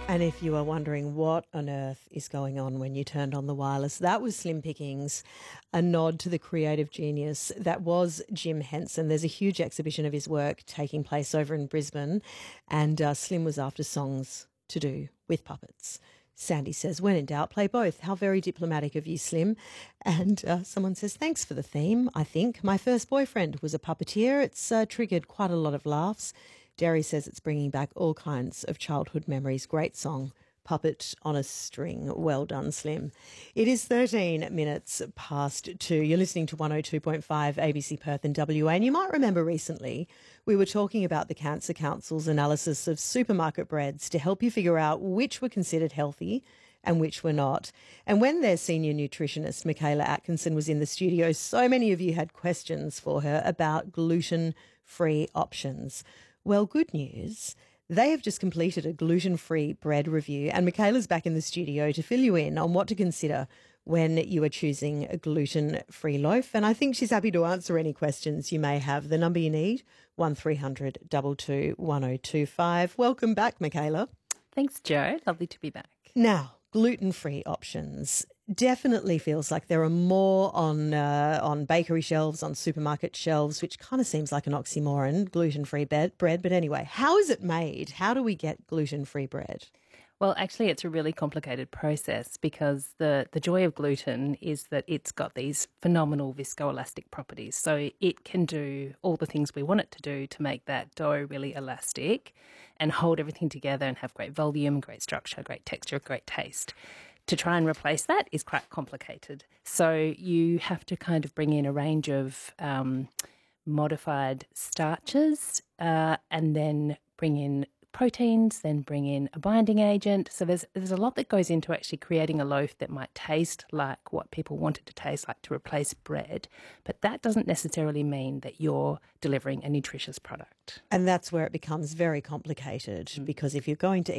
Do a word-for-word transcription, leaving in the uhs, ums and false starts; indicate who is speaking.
Speaker 1: And if you are wondering what on earth is going on when you turned on the wireless, that was Slim Pickings, a nod to the creative genius that was Jim Henson. There's a huge exhibition of his work taking place over in Brisbane, and uh, Slim was after songs to do with puppets. Sandy says, when in doubt, play both. How very diplomatic of you, Slim. And uh, someone says, thanks for the theme, I think. My first boyfriend was a puppeteer. It's uh, triggered quite a lot of laughs. Derry says it's bringing back all kinds of childhood memories. Great song, Puppet on a String. Well done, Slim. It is thirteen minutes past two. You're listening to one oh two point five A B C Perth and W A. And you might remember recently we were talking about the Cancer Council's analysis of supermarket breads to help you figure out which were considered healthy and which were not. And when their senior nutritionist, Michaela Atkinson, was in the studio, so many of you had questions for her about gluten-free options. Well, good news. They have just completed a gluten-free bread review, and Michaela's back in the studio to fill you in on what to consider when you are choosing a gluten-free loaf. And I think she's happy to answer any questions you may have. The number you need, one three hundred two two one oh two five. Welcome back, Michaela.
Speaker 2: Thanks, Jo. Lovely to be back.
Speaker 1: Now, gluten-free options. Definitely feels like there are more on uh, on bakery shelves, on supermarket shelves, which kind of seems like an oxymoron, gluten-free be- bread. But anyway, how is it made? How do we get gluten-free bread?
Speaker 2: Well, actually, it's a really complicated process because the, the joy of gluten is that it's got these phenomenal viscoelastic properties. So it can do all the things we want it to do to make that dough really elastic and hold everything together and have great volume, great structure, great texture, great taste. To try and replace that is quite complicated. So you have to kind of bring in a range of um, modified starches uh, and then bring in proteins, then bring in a binding agent. So there's there's a lot that goes into actually creating a loaf that might taste like what people want it to taste like to replace bread. But that doesn't necessarily mean that you're delivering a nutritious product.
Speaker 1: And that's where it becomes very complicated mm. because if you're going to